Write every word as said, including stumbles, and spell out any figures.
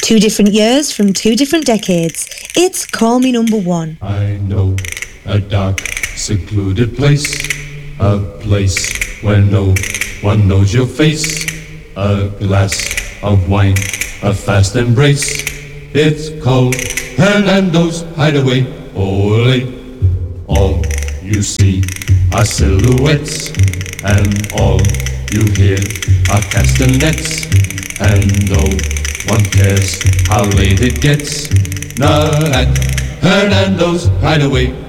Two different years from two different decades. It's Call Me Number One. I know a dark, secluded place, a place where no one knows your face. A glass of wine, a fast embrace. It's called Hernando's Hideaway. Ole, all you see are silhouettes, and all you hear are castanets. And no one cares how late it gets, not at Hernando's Hideaway.